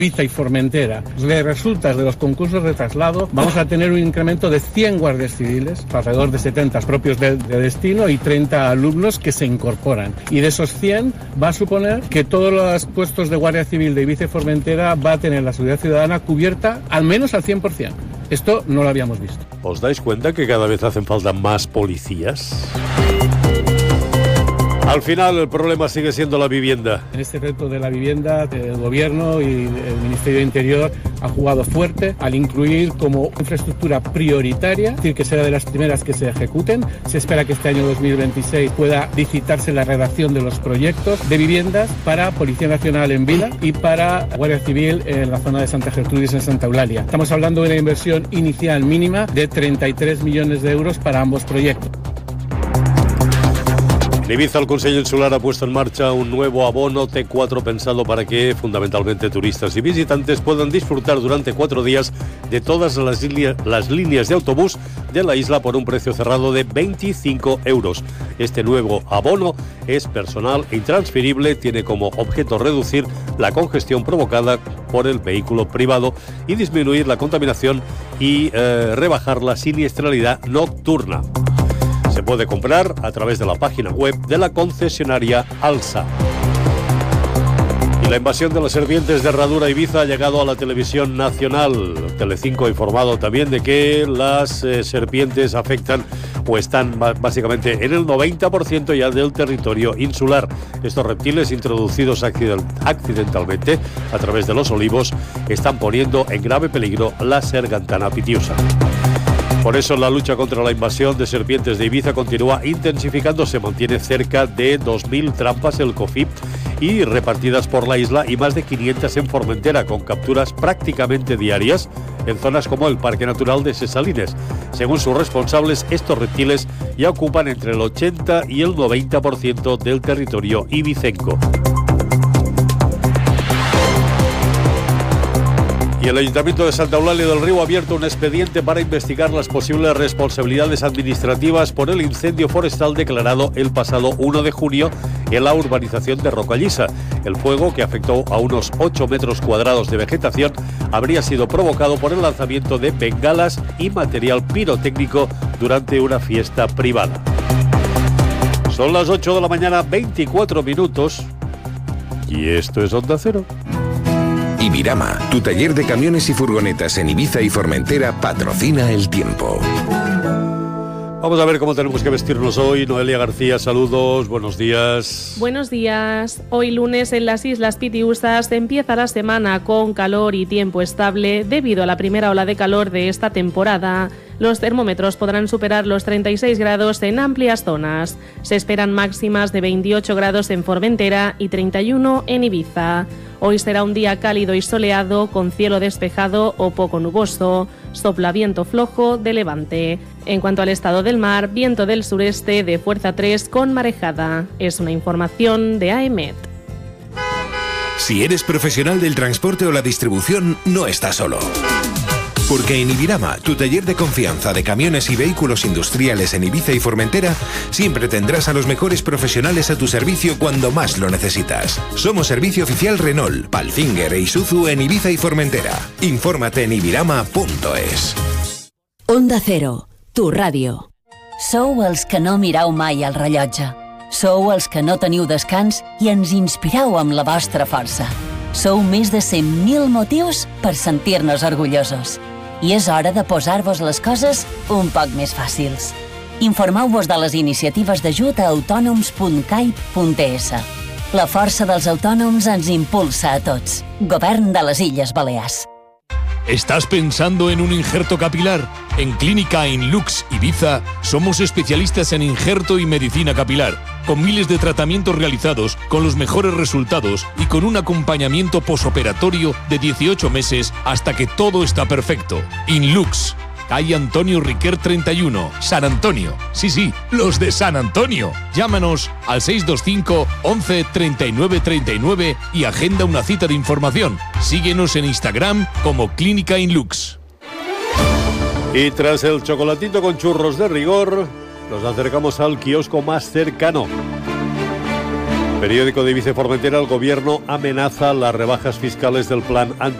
Ibiza y Formentera, de resultas de los concursos de traslado, vamos a tener un incremento de 100 guardias civiles, alrededor de 70 propios de destino y 30 alumnos que se incorporan. Y de esos 100 va a suponer que todos los puestos de Guardia Civil de Ibiza y Formentera va a tener la seguridad ciudadana cubierta al menos al 100%. Esto no lo habíamos visto. ¿Os dais cuenta que cada vez hacen falta más policías? Al final el problema sigue siendo la vivienda. En este reto de la vivienda, el Gobierno y el Ministerio de Interior han jugado fuerte al incluir como infraestructura prioritaria, es decir, que será de las primeras que se ejecuten. Se espera que este año 2026 pueda licitarse la redacción de los proyectos de viviendas para Policía Nacional en Vila y para Guardia Civil en la zona de Santa Gertrudis en Santa Eulalia. Estamos hablando de una inversión inicial mínima de 33 millones de euros para ambos proyectos. En Ibiza, el Consell Insular ha puesto en marcha un nuevo abono T4 pensado para que, fundamentalmente, turistas y visitantes puedan disfrutar durante 4 días de todas las líneas de autobús de la isla por un precio cerrado de 25 euros. Este nuevo abono es personal e intransferible, tiene como objeto reducir la congestión provocada por el vehículo privado y disminuir la contaminación y rebajar la siniestralidad nocturna. Se puede comprar a través de la página web de la concesionaria Alsa. Y la invasión de las serpientes de Herradura Ibiza ha llegado a la televisión nacional. Telecinco ha informado también de que las serpientes afectan o están básicamente en el 90% ya del territorio insular. Estos reptiles introducidos accidentalmente a través de los olivos están poniendo en grave peligro la Sargantana pitiusa. Por eso la lucha contra la invasión de serpientes de Ibiza continúa intensificándose. Mantiene cerca de 2.000 trampas el COFIP y repartidas por la isla y más de 500 en Formentera, con capturas prácticamente diarias en zonas como el Parque Natural de Ses Salines. Según sus responsables, estos reptiles ya ocupan entre el 80 y el 90% del territorio ibicenco. Y el Ayuntamiento de Santa Eulalia del Riu ha abierto un expediente para investigar las posibles responsabilidades administrativas por el incendio forestal declarado el pasado 1 de junio en la urbanización de Rocallisa. El fuego, que afectó a unos 8 metros cuadrados de vegetación, habría sido provocado por el lanzamiento de bengalas y material pirotécnico durante una fiesta privada. Son las 8 de la mañana, 24 minutos, y esto es Onda Cero. Ibirama, tu taller de camiones y furgonetas en Ibiza y Formentera, patrocina el tiempo. Vamos a ver cómo tenemos que vestirnos hoy. Noelia García, saludos, buenos días. Buenos días. Hoy lunes en las Islas Pitiusas empieza la semana con calor y tiempo estable debido a la primera ola de calor de esta temporada. Los termómetros podrán superar los 36 grados en amplias zonas. Se esperan máximas de 28 grados en Formentera y 31 en Ibiza. Hoy será un día cálido y soleado, con cielo despejado o poco nuboso. Sopla viento flojo de levante. En cuanto al estado del mar, viento del sureste de fuerza 3 con marejada. Es una información de AEMET. Si eres profesional del transporte o la distribución, no estás solo. Porque en Ibirama, tu taller de confianza de camiones y vehículos industriales en Ibiza y Formentera, siempre tendrás a los mejores profesionales a tu servicio cuando más lo necesitas. Somos servicio oficial Renault, Palfinger e Isuzu en Ibiza y Formentera. Infórmate en ibirama.es. Onda Cero, tu ràdio. Sou els que no mirau mai al rellotge. Sou els que no teniu descans i ens inspirau amb la vostra força. Sou més de 100.000 motius per sentir-nos orgullosos. I és hora de posar-vos les coses un poc més fàcils. Informeu-vos de les iniciatives d'ajut a autònoms.caip.es. La força dels autònoms ens impulsa a tots. Govern de les Illes Balears. ¿Estás pensando en un injerto capilar? En Clínica Inlux Ibiza somos especialistas en injerto y medicina capilar, con miles de tratamientos realizados, con los mejores resultados y con un acompañamiento posoperatorio de 18 meses hasta que todo está perfecto. Inlux, calle Antonio Riquer 31, San Antonio. Sí, los de San Antonio. Llámanos al 625 11 39 39 y agenda una cita de información. Síguenos en Instagram como Clínica Inlux. Y tras el chocolatito con churros de rigor, nos acercamos al kiosco más cercano. Periódico de Ibiza y Formentera, el gobierno amenaza las rebajas fiscales del plan